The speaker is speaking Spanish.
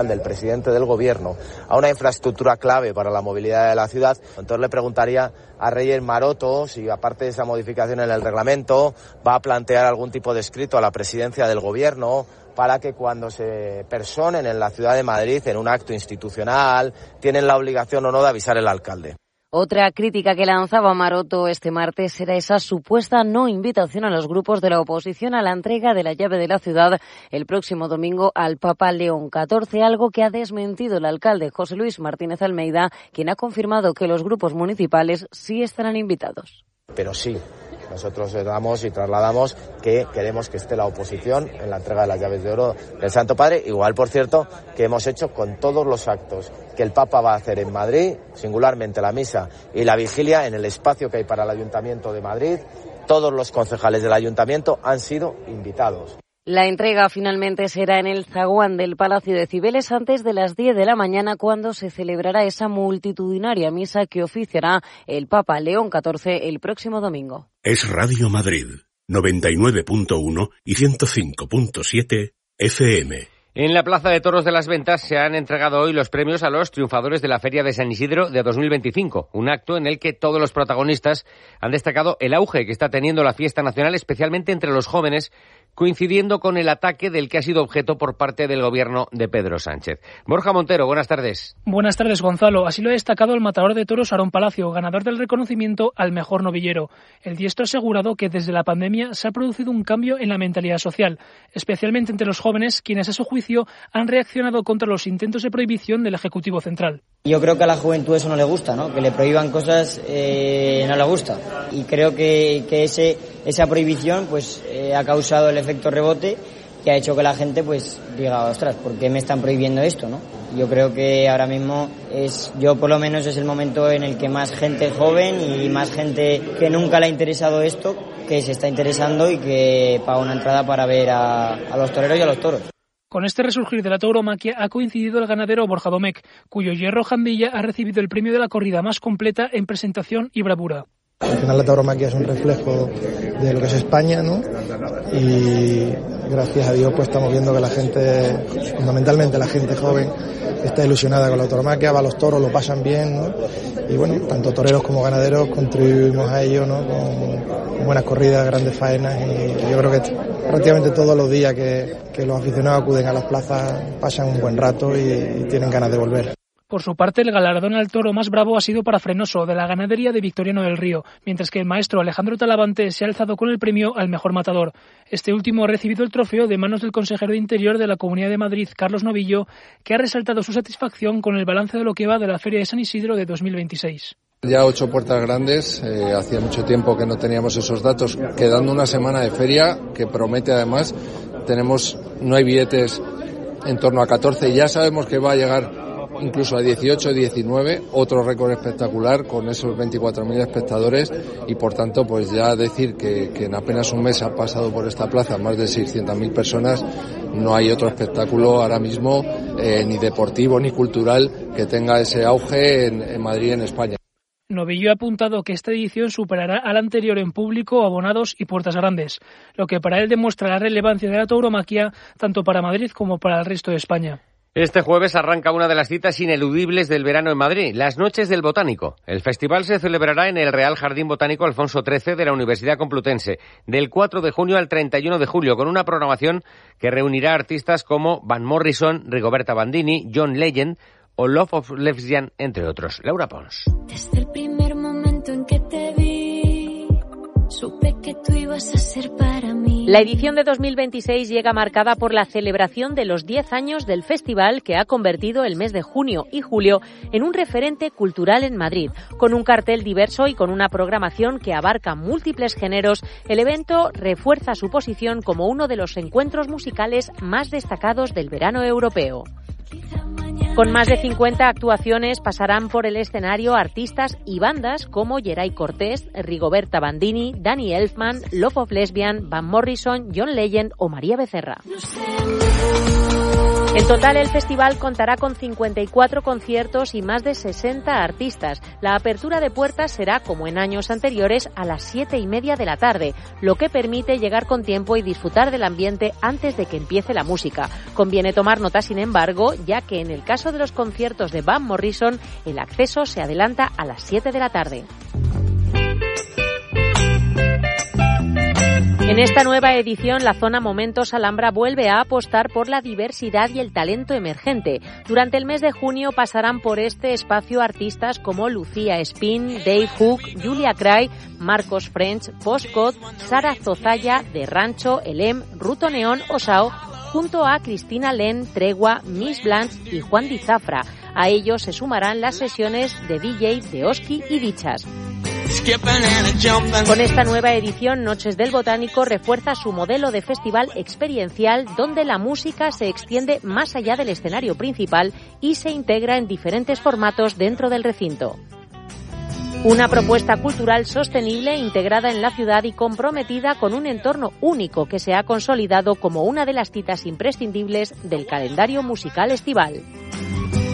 del presidente del gobierno a una infraestructura clave para la movilidad de la ciudad. Entonces le preguntaría a Reyes Maroto si, aparte de esa modificación en el reglamento, va a plantear algún tipo de escrito a la presidencia del gobierno para que cuando se personen en la ciudad de Madrid en un acto institucional tienen la obligación o no de avisar al alcalde. Otra crítica que lanzaba Maroto este martes era esa supuesta no invitación a los grupos de la oposición a la entrega de la llave de la ciudad el próximo domingo al Papa León XIV, algo que ha desmentido el alcalde José Luis Martínez Almeida, quien ha confirmado que los grupos municipales sí estarán invitados. Pero sí, nosotros damos y trasladamos que queremos que esté la oposición en la entrega de las llaves de oro del Santo Padre, igual, por cierto, que hemos hecho con todos los actos que el Papa va a hacer en Madrid, singularmente la misa y la vigilia en el espacio que hay para el Ayuntamiento de Madrid. Todos los concejales del Ayuntamiento han sido invitados. La entrega finalmente será en el zaguán del Palacio de Cibeles antes de las 10 de la mañana, cuando se celebrará esa multitudinaria misa que oficiará el Papa León XIV el próximo domingo. Es Radio Madrid, 99.1 y 105.7 FM. En la Plaza de Toros de las Ventas se han entregado hoy los premios a los triunfadores de la Feria de San Isidro de 2025, un acto en el que todos los protagonistas han destacado el auge que está teniendo la fiesta nacional, especialmente entre los jóvenes, coincidiendo con el ataque del que ha sido objeto por parte del gobierno de Pedro Sánchez. Borja Montero, buenas tardes. Buenas tardes, Gonzalo. Así lo ha destacado el matador de toros Aarón Palacio, ganador del reconocimiento al mejor novillero. El diestro ha asegurado que desde la pandemia se ha producido un cambio en la mentalidad social, especialmente entre los jóvenes, quienes a su juicio han reaccionado contra los intentos de prohibición del Ejecutivo Central. Yo creo que a la juventud eso no le gusta, ¿no? Que le prohíban cosas no le gusta. Y creo que esa prohibición pues ha causado el efecto rebote, que ha hecho que la gente pues diga, ostras, ¿por qué me están prohibiendo esto, no? Yo creo que ahora mismo por lo menos es el momento en el que más gente joven y más gente que nunca le ha interesado esto, que se está interesando y que paga una entrada para ver a los toreros y a los toros. Con este resurgir de la tauromaquia ha coincidido el ganadero Borja Domecq, cuyo hierro Jandilla ha recibido el premio de la corrida más completa en presentación y bravura. Al final la tauromaquia es un reflejo de lo que es España, ¿no? Y gracias a Dios pues estamos viendo que la gente, fundamentalmente la gente joven, está ilusionada con la tauromaquia, va a los toros, lo pasan bien, ¿no? Y bueno, tanto toreros como ganaderos contribuimos a ello, ¿no? Con buenas corridas, grandes faenas, y yo creo que prácticamente todos los días que los aficionados acuden a las plazas pasan un buen rato y tienen ganas de volver. Por su parte, el galardón al toro más bravo ha sido para Frenoso, de la ganadería de Victoriano del Río, mientras que el maestro Alejandro Talavante se ha alzado con el premio al mejor matador. Este último ha recibido el trofeo de manos del consejero de Interior de la Comunidad de Madrid, Carlos Novillo, que ha resaltado su satisfacción con el balance de lo que va de la Feria de San Isidro de 2026. Ya 8 puertas grandes, hacía mucho tiempo que no teníamos esos datos, quedando una semana de feria que promete además, no hay billetes en torno a 14 y ya sabemos que va a llegar incluso a 18, 19, otro récord espectacular con esos 24.000 espectadores y por tanto pues ya decir que en apenas un mes ha pasado por esta plaza más de 600.000 personas, no hay otro espectáculo ahora mismo ni deportivo ni cultural que tenga ese auge en Madrid y en España. Novillo ha apuntado que esta edición superará a la anterior en público, abonados y puertas grandes, lo que para él demuestra la relevancia de la tauromaquia tanto para Madrid como para el resto de España. Este jueves arranca una de las citas ineludibles del verano en Madrid, las Noches del Botánico. El festival se celebrará en el Real Jardín Botánico Alfonso XIII de la Universidad Complutense, del 4 de junio al 31 de julio, con una programación que reunirá artistas como Van Morrison, Rigoberta Bandini, John Legend o Love of Lesbian, entre otros. Laura Pons. Desde el primer momento en que te vi, supe que tú ibas a ser para mí. La edición de 2026 llega marcada por la celebración de los 10 años del festival, que ha convertido el mes de junio y julio en un referente cultural en Madrid. Con un cartel diverso y con una programación que abarca múltiples géneros, el evento refuerza su posición como uno de los encuentros musicales más destacados del verano europeo. Con más de 50 actuaciones pasarán por el escenario artistas y bandas como Geray Cortés, Rigoberta Bandini, Danny Elfman, Love of Lesbian, Van Morrison, John Legend o María Becerra. No sé, En total, el festival contará con 54 conciertos y más de 60 artistas. La apertura de puertas será, como en años anteriores, a las 7:30 de la tarde, lo que permite llegar con tiempo y disfrutar del ambiente antes de que empiece la música. Conviene tomar nota, sin embargo, ya que en el caso de los conciertos de Van Morrison, el acceso se adelanta a las 7 de la tarde. En esta nueva edición, la Zona Momentos Alhambra vuelve a apostar por la diversidad y el talento emergente. Durante el mes de junio pasarán por este espacio artistas como Lucía Spin, Dave Hook, Julia Cray, Marcos French, Postcode, Sara Zozaya, De Rancho, Elem, Ruto Neón o Sao, junto a Cristina Len, Tregua, Miss Blanche y Juan Di Zafra. A ellos se sumarán las sesiones de DJ de Oski y Dichas. Con esta nueva edición, Noches del Botánico refuerza su modelo de festival experiencial, donde la música se extiende más allá del escenario principal y se integra en diferentes formatos dentro del recinto. Una propuesta cultural sostenible, integrada en la ciudad y comprometida con un entorno único que se ha consolidado como una de las citas imprescindibles del calendario musical estival.